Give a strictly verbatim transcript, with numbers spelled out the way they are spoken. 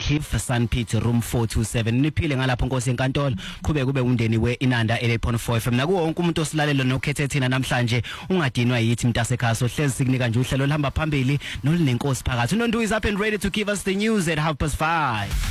Kif Sanpete room four two seven. Niphile ngalapho Nkosi enkantolo qhubeka kube umndeni we Inanda eight point four F M. Nakuwo wonke umuntu osilalelo nokhethe thina namhlanje ungadinwa yithi mntasekhaya sohlezi sikunika nje uhlelo olihamba phambili nolinenkosi phakathi. uNondu is up and ready to give us the news at half past five.